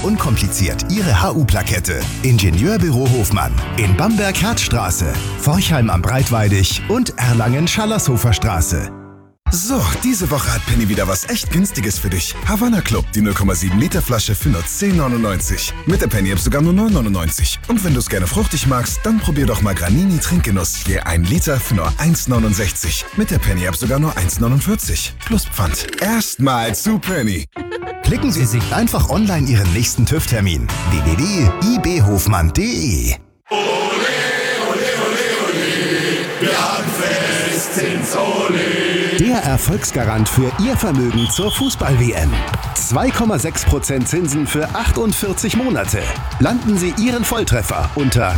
unkompliziert Ihre HU-Plakette. Ingenieurbüro Hofmann in Bamberg-Herzstraße, Forchheim am Breitweidig und Erlangen-Schallershofer Straße. So, diese Woche hat Penny wieder was echt Günstiges für dich. Havanna Club, die 0,7 Liter Flasche für nur 10,99. Mit der Penny-App sogar nur 9,99. Und wenn du es gerne fruchtig magst, dann probier doch mal Granini Trinkgenuss, je 1 Liter für nur 1,69. Mit der Penny-App sogar nur 1,49. Plus Pfand. Erstmal zu Penny. Klicken Sie sich einfach online Ihren nächsten TÜV-Termin. www.ibhofmann.de. Ole, ole, ole, ole, wir haben Festzins, ole. Der Erfolgsgarant für Ihr Vermögen zur Fußball-WM. 2,6% Zinsen für 48 Monate. Landen Sie Ihren Volltreffer unter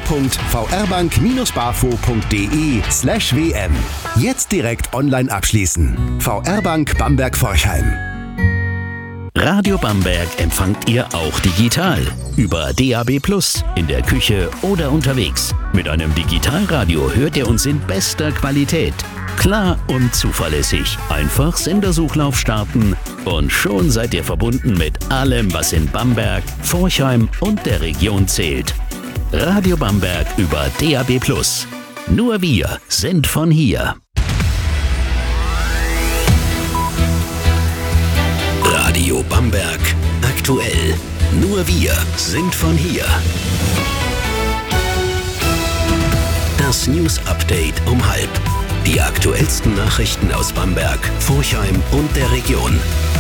www.vrbank-bafo.de/WM. Jetzt direkt online abschließen. VR Bank Bamberg-Forchheim. Radio Bamberg empfangt ihr auch digital. Über DAB+, in der Küche oder unterwegs. Mit einem Digitalradio hört ihr uns in bester Qualität. Klar und zuverlässig. Einfach Sendersuchlauf starten und schon seid ihr verbunden mit allem, was in Bamberg, Forchheim und der Region zählt. Radio Bamberg über DAB+. Nur wir sind von hier. Radio Bamberg aktuell. Nur wir sind von hier. Das News Update um 12:30. Die aktuellsten Nachrichten aus Bamberg, Forchheim und der Region.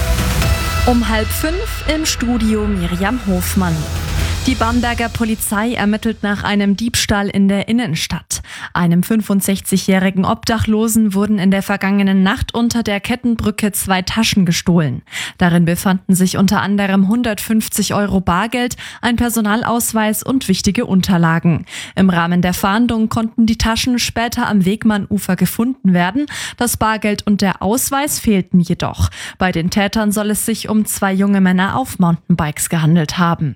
Um 4:30 im Studio Miriam Hofmann. Die Bamberger Polizei ermittelt nach einem Diebstahl in der Innenstadt. Einem 65-jährigen Obdachlosen wurden in der vergangenen Nacht unter der Kettenbrücke 2 Taschen gestohlen. Darin befanden sich unter anderem 150 € Bargeld, ein Personalausweis und wichtige Unterlagen. Im Rahmen der Fahndung konnten die Taschen später am Wegmannufer gefunden werden. Das Bargeld und der Ausweis fehlten jedoch. Bei den Tätern soll es sich um 2 junge Männer auf Mountainbikes gehandelt haben.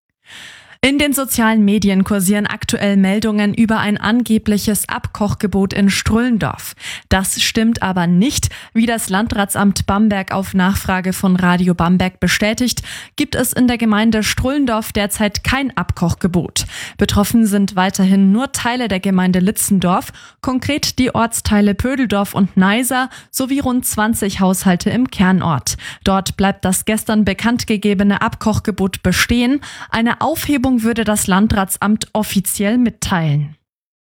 In den sozialen Medien kursieren aktuell Meldungen über ein angebliches Abkochgebot in Strullendorf. Das stimmt aber nicht. Wie das Landratsamt Bamberg auf Nachfrage von Radio Bamberg bestätigt, gibt es in der Gemeinde Strullendorf derzeit kein Abkochgebot. Betroffen sind weiterhin nur Teile der Gemeinde Litzendorf, konkret die Ortsteile Pödeldorf und Neiser sowie rund 20 Haushalte im Kernort. Dort bleibt das gestern bekannt gegebene Abkochgebot bestehen. Eine Aufhebung würde das Landratsamt offiziell mitteilen.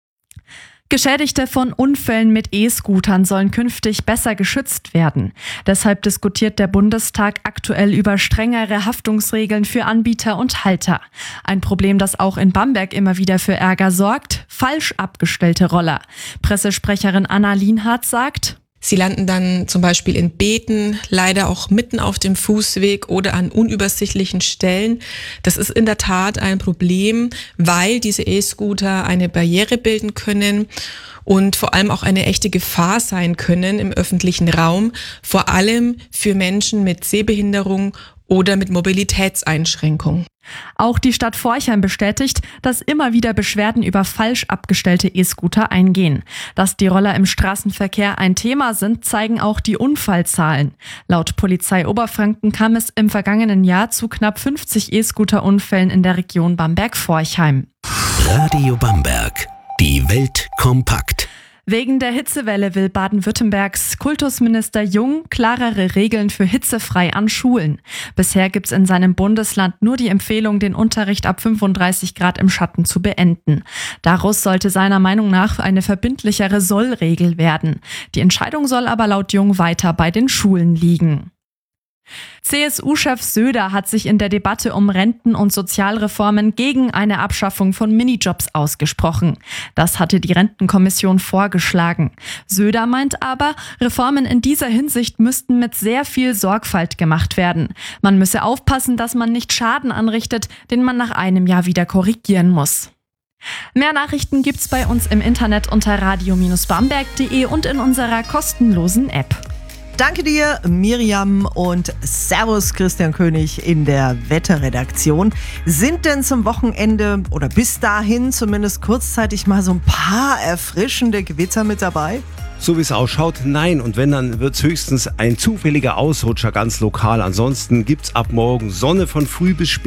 Geschädigte von Unfällen mit E-Scootern sollen künftig besser geschützt werden. Deshalb diskutiert der Bundestag aktuell über strengere Haftungsregeln für Anbieter und Halter. Ein Problem, das auch in Bamberg immer wieder für Ärger sorgt: falsch abgestellte Roller. Pressesprecherin Anna Lienhardt sagt: Sie landen dann zum Beispiel in Beeten, leider auch mitten auf dem Fußweg oder an unübersichtlichen Stellen. Das ist in der Tat ein Problem, weil diese E-Scooter eine Barriere bilden können und vor allem auch eine echte Gefahr sein können im öffentlichen Raum, vor allem für Menschen mit Sehbehinderung oder mit Mobilitätseinschränkung. Auch die Stadt Forchheim bestätigt, dass immer wieder Beschwerden über falsch abgestellte E-Scooter eingehen. Dass die Roller im Straßenverkehr ein Thema sind, zeigen auch die Unfallzahlen. Laut Polizei Oberfranken kam es im vergangenen Jahr zu knapp 50 E-Scooter-Unfällen in der Region Bamberg-Forchheim. Radio Bamberg. Die Welt kompakt. Wegen der Hitzewelle will Baden-Württembergs Kultusminister Jung klarere Regeln für hitzefrei an Schulen. Bisher gibt's in seinem Bundesland nur die Empfehlung, den Unterricht ab 35 Grad im Schatten zu beenden. Daraus sollte seiner Meinung nach eine verbindlichere Sollregel werden. Die Entscheidung soll aber laut Jung weiter bei den Schulen liegen. CSU-Chef Söder hat sich in der Debatte um Renten- und Sozialreformen gegen eine Abschaffung von Minijobs ausgesprochen. Das hatte die Rentenkommission vorgeschlagen. Söder meint aber, Reformen in dieser Hinsicht müssten mit sehr viel Sorgfalt gemacht werden. Man müsse aufpassen, dass man nicht Schaden anrichtet, den man nach einem Jahr wieder korrigieren muss. Mehr Nachrichten gibt's bei uns im Internet unter radio-bamberg.de und in unserer kostenlosen App. Danke dir, Miriam, und Servus, Christian König in der Wetterredaktion. Sind denn zum Wochenende oder bis dahin zumindest kurzzeitig mal so ein paar erfrischende Gewitter mit dabei? So wie es ausschaut, nein. Und wenn, dann wird es höchstens ein zufälliger Ausrutscher ganz lokal. Ansonsten gibt's ab morgen Sonne von früh bis spät.